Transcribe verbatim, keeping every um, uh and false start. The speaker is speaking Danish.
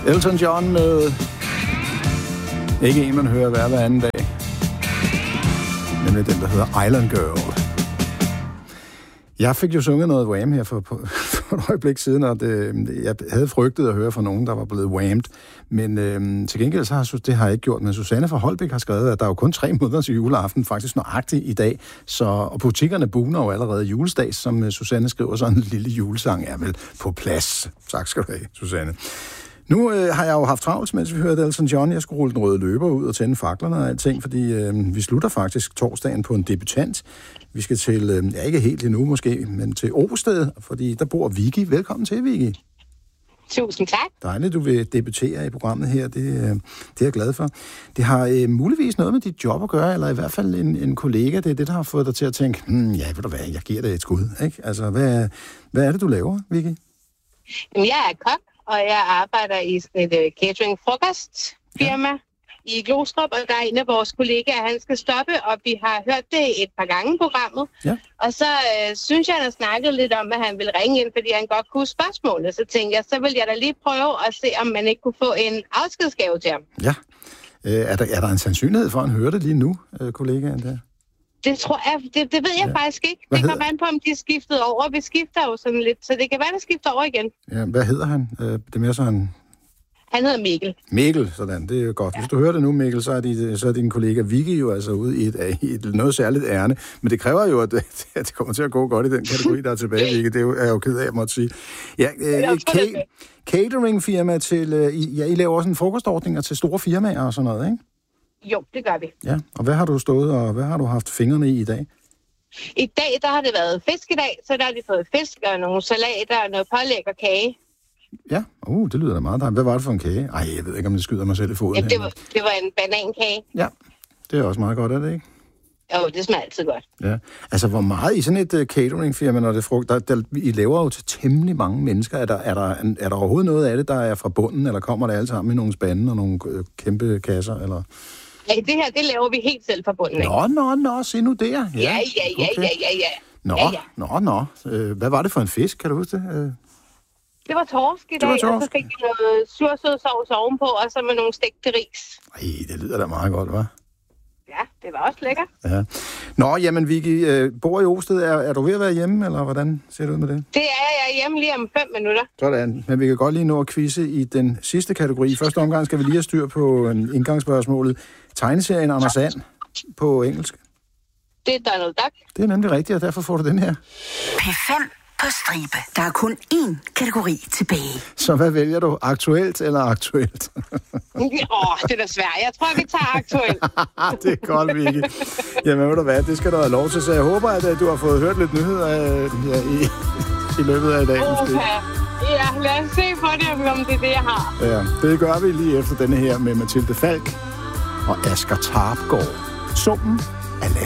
Elton John med ikke en, man hører hver hver anden dag. Nemlig den, der hedder Island Girl. Jeg fik jo sunget noget Wham her for, for, for et øjeblik siden, og det, jeg havde frygtet at høre fra nogen, der var blevet whammed. Men øhm, til gengæld så har det har jeg ikke gjort. Men Susanne fra Holbæk har skrevet, at der er jo kun tre måneder til juleaften, faktisk nøjagtigt i dag. Så, og butikkerne buner jo allerede julesdags, som Susanne skriver, så en lille julesang er vel på plads. Tak skal du have, Susanne. Nu øh, har jeg jo haft travlt, mens vi hørte Elton John. Jeg skulle rulle den røde løber ud og tænde faklerne og alting, fordi øh, vi slutter faktisk torsdagen på en debutant. Vi skal til, øh, ja ikke helt endnu måske, men til Osted, fordi der bor Vicky. Velkommen til, Vicky. Tusind tak. Dejligt, du vil debutere i programmet her. Det, øh, det er jeg glad for. Det har øh, muligvis noget med dit job at gøre, eller i hvert fald en, en kollega. Det er det, der har fået dig til at tænke, hm, ja, ved du hvad, jeg giver det et skud. Ikke? Altså, hvad, hvad er det, du laver, Vicky? Jamen, jeg er kok. Og jeg arbejder i sådan et uh, catering-frokostfirma ja. i Glostrup, og der er en af vores kollegaer, han skal stoppe, og vi har hørt det et par gange i programmet. Ja. Og så øh, synes jeg, han har snakket lidt om, at han vil ringe ind, fordi han godt kunne spørgsmålet. Så tænkte jeg, så vil jeg da lige prøve at se, om man ikke kunne få en afskedsgave til ham. Ja. Øh, er, der, er der en sandsynlighed for, at han hører det lige nu, øh, kollegaen der? Det tror jeg, det, det ved jeg ja. faktisk ikke. Hvad det kommer an på, om de er skiftet over. Vi skifter jo sådan lidt, så det kan være, at skifter over igen. Ja, hvad hedder han? Øh, det er mere sådan... Han hedder Mikkel. Mikkel, sådan. Det er jo godt. Ja. Hvis du hører det nu, Mikkel, så er, de, så er din kollega Vicky jo altså ude i et, i et noget særligt ærne. Men det kræver jo, at det, at det kommer til at gå godt i den kategori, der er tilbage, Vicky. Det er, jo, er jeg jo ked af, jeg måtte sige. Ja, øh, ca- cateringfirma til... Øh, ja, I laver også en frokostordninger til store firmaer og sådan noget, ikke? Jo, det gør vi. Ja, og hvad har du stået, og hvad har du haft fingrene i i dag? I dag, der har det været fisk i dag, så der har de fået fisk og nogle salater og noget pålæg og kage. Ja, uh, det lyder da meget dejligt. Hvad var det for en kage? Ej, jeg ved ikke, om det skyder mig selv i foden. Ja, det var, det var en banankage. Ja, det er også meget godt, er det ikke? Jo, det smager altid godt. Ja, altså hvor meget i sådan et uh, cateringfirma, når det er frugt, der, der, I laver jo til temmelig mange mennesker. Er der, er, der, er der overhovedet noget af det, der er fra bunden, eller kommer det alle sammen i nogle spande og nogle øh, kæmpe kasser, eller... Ja, det her, det laver vi helt selv fra bunden af. Nå, nå, nå, se nu der. Ja, ja, ja, ja, okay. ja, ja, ja. Nå, ja, ja. nå, nå. Øh, hvad var det for en fisk, kan du huske det? Øh... Det var torsk i dag, og så fik vi noget sursød sovs ovenpå, og så med nogle stegte ris. Ej, det lyder da meget godt, hva'? Ja, det var også lækkert. Ja. Nå, jamen Vicky, øh, bor i Osted. Er, er du ved at være hjemme, eller hvordan ser det ud med det? Det er jeg hjemme lige om fem minutter. Sådan, men vi kan godt lige nå at quizze i den sidste kategori. I første omgang skal vi lige have styr på en indgangsspørgsmålet. Tegneserien Anders And på engelsk. Det er Donald Duck. Det er nemlig rigtigt, og derfor får du den her. P fem på stribe. Der er kun én kategori tilbage. Så hvad vælger du? Aktuelt eller aktuelt? Åh, oh, det er da svært. Jeg tror, vi tager aktuelt. Det er godt, Vicky. Jamen, ved du hvad, det skal du have lov til. Så jeg håber, at du har fået hørt lidt nyheder ja, i, i løbet af i dag. Okay. Ja, lad os se på det, om det er det, jeg har. Ja, det gør vi lige efter denne her med Mathilde Falk og Asger Tarpgaard. Summen af